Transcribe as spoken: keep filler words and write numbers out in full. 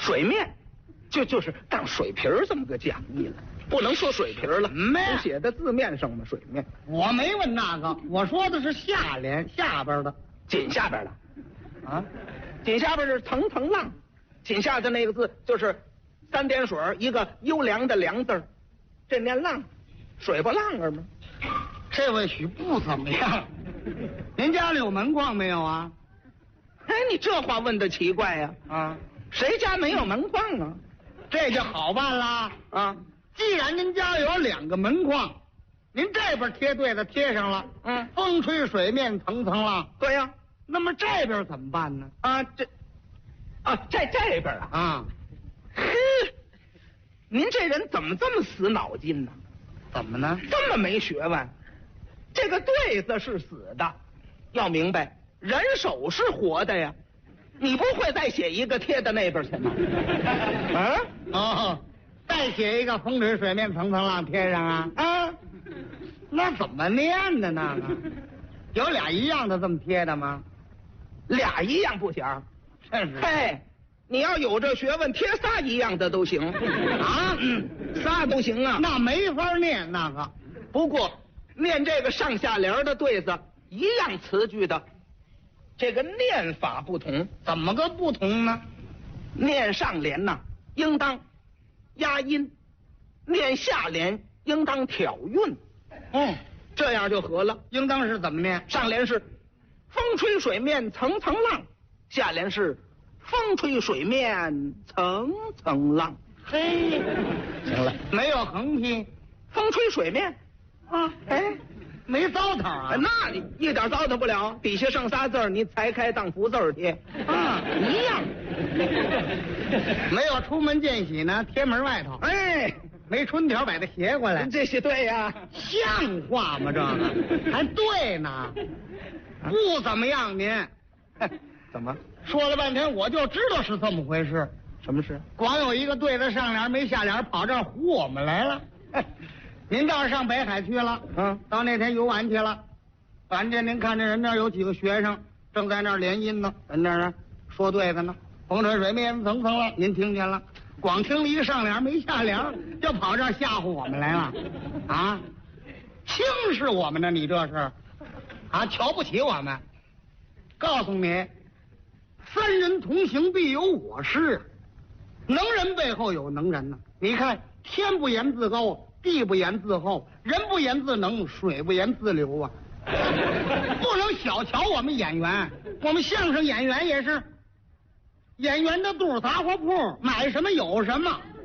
水面，就就是当水瓶这么个讲义了，不能说水瓶了， 没写在字面上嘛，水面。 我没问那个，我说的是下联下边的， 紧下边的， 啊， 紧下边是层层浪，紧下的那个字就是三点水一个优良的良字，这念浪，水不浪儿吗？ 这位许不怎么样。您家里有门框没有啊？ 哎，你这话问的奇怪呀！ 啊， 谁家没有门框啊？ 这就好办啦啊！ 既然您家有两个门框，您这边贴对子贴上了， 嗯， 风吹水面层层浪。 对呀、啊， 那么这边怎么办呢？ 啊，这啊，在这边啊啊， 呵，您这人怎么这么死脑筋呢？ 怎么呢？ 这么没学问？这个对子是死的，要明白，人手是活的呀。你不会再写一个贴到那边去吗？啊？ 哦，再写一个风吹水面层层浪贴上啊？ 啊， 那怎么念的那个？有俩一样的这么贴的吗？ 俩一样不行。 这是。 嘿，你要有这学问，贴仨一样的都行啊。嗯，仨都行啊。 那没法念那个。 不过念这个上下联的对子，一样词句的，这个念法不同。 怎么个不同呢？ 念上联呐，应当押音；念下联应当挑韵。 嗯， 这样就合了。 应当是怎么念？ 上联是风吹水面层层浪，下联是风吹水面层层浪。 嘿， 行了， 没有横批， 风吹水面啊，哎， 没糟蹋啊。 那你一点糟蹋不了，底下剩仨字儿，你裁开当福字儿贴啊，一样。 没有出门见喜呢，贴门外头。 哎， 没春条把它斜过来， 这些对呀， 像话吗？这个还对呢，不怎么样您。 怎么说了半天，我就知道是这么回事。 什么事？ 光有一个对子上联没下联，跑这儿唬我们来了。您倒是上北海去了， 嗯， 到那天游玩去了。反正您看这人那儿有几个学生正在那儿联音呢，在那儿说对子呢。风吹水面层层浪，您听见了？光听了一个上联没下联，就跑这儿吓唬我们来了，啊！轻视我们呢？你这是啊？瞧不起我们？告诉你，三人同行必有我师，能人背后有能人呢。你看，天不言自高，地不言自厚，人不言自能，水不言自流啊！不能小瞧我们演员，我们相声演员也是。演员的肚杂货铺，买什么有什么。